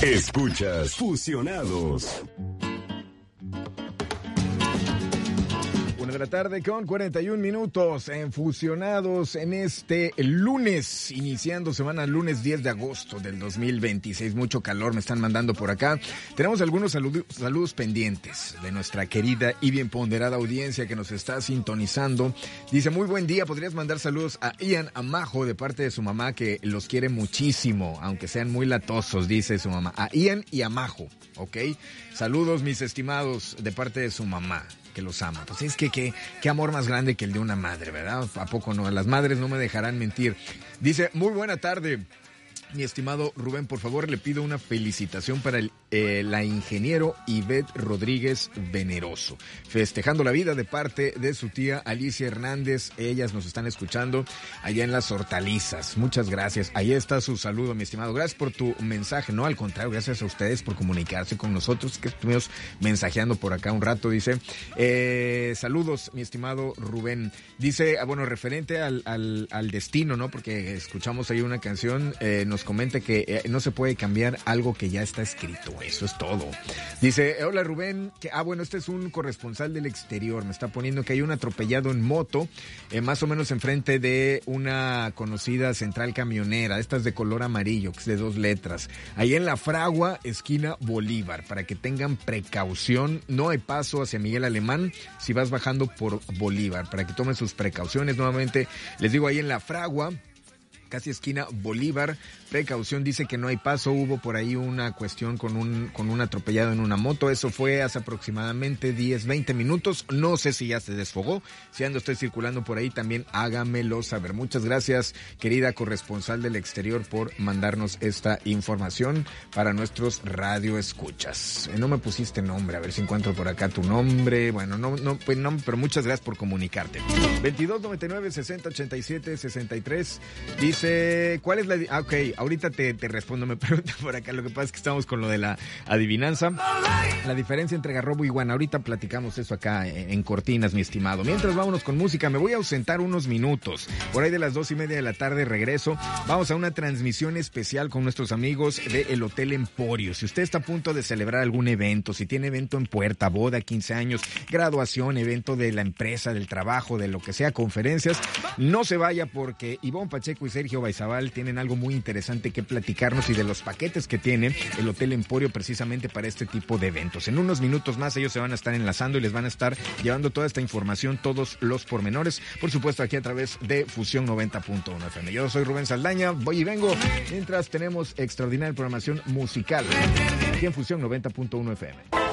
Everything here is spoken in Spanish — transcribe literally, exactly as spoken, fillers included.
Escuchas Fusionados. Una de la tarde con cuarenta y un minutos en Fusionados en este lunes, iniciando semana, lunes diez de agosto del dos mil veintiséis. Mucho calor me están mandando por acá. Tenemos algunos saludos, saludos pendientes de nuestra querida y bien ponderada audiencia que nos está sintonizando. Dice, muy buen día, podrías mandar saludos a Ian Amajo de parte de su mamá que los quiere muchísimo, aunque sean muy latosos, dice su mamá. A Ian y Amajo, ¿ok? Saludos, mis estimados, de parte de su mamá, que los ama. Pues es que qué qué amor más grande que el de una madre, ¿verdad? ¿A poco no? Las madres no me dejarán mentir. Dice, muy buena tarde, mi estimado Rubén, por favor le pido una felicitación para el, eh, la ingeniero Ivette Rodríguez Veneroso, festejando la vida de parte de su tía Alicia Hernández. Ellas nos están escuchando allá en Las Hortalizas. Muchas gracias. Ahí está su saludo, mi estimado. Gracias por tu mensaje. No, al contrario, gracias a ustedes por comunicarse con nosotros, que estuvimos mensajeando por acá un rato. Dice, eh, saludos, mi estimado Rubén. Dice, ah, bueno, referente al, al, al destino, ¿no? Porque escuchamos ahí una canción, eh, nos comenta que eh, no se puede cambiar algo que ya está escrito. Eso es todo. Dice, hola Rubén, que, ah bueno, este es un corresponsal del exterior, me está poniendo que hay un atropellado en moto, eh, más o menos enfrente de una conocida central camionera, estas de color amarillo, que es de dos letras, ahí en la Fragua, esquina Bolívar, para que tengan precaución. No hay paso hacia Miguel Alemán si vas bajando por Bolívar, para que tomen sus precauciones. Nuevamente les digo, ahí en la Fragua, casi esquina Bolívar, precaución. Dice que no hay paso, hubo por ahí una cuestión con un con un atropellado en una moto. Eso fue hace aproximadamente diez, veinte minutos. No sé si ya se desfogó. Si ando usted circulando por ahí, también hágamelo saber. Muchas gracias, querida corresponsal del exterior, por mandarnos esta información para nuestros radioescuchas. No me pusiste nombre, a ver si encuentro por acá tu nombre. Bueno, no, no, pues no, pero muchas gracias por comunicarte. veintidós noventa y nueve sesenta ochenta y siete sesenta y tres. Dice, ¿cuál es la...? Ah, ok, ahorita te, te respondo, me pregunta por acá. Lo que pasa es que estamos con lo de la adivinanza. La diferencia entre garrobo y iguana. Ahorita platicamos eso acá en, en cortinas, mi estimado. Mientras, vámonos con música. Me voy a ausentar unos minutos. Por ahí de las dos y media de la tarde regreso. Vamos a una transmisión especial con nuestros amigos del Hotel Emporio. Si usted está a punto de celebrar algún evento, si tiene evento en puerta, boda, quince años, graduación, evento de la empresa, del trabajo, de lo que sea, conferencias, no se vaya, porque Ivonne Pacheco y Sergio Baizabal tienen algo muy interesante que platicarnos, y de los paquetes que tiene el Hotel Emporio precisamente para este tipo de eventos. En unos minutos más ellos se van a estar enlazando y les van a estar llevando toda esta información, todos los pormenores, por supuesto aquí a través de Fusión noventa punto uno F M. Yo soy Rubén Saldaña, voy y vengo, mientras tenemos extraordinaria programación musical aquí en Fusión noventa punto uno F M.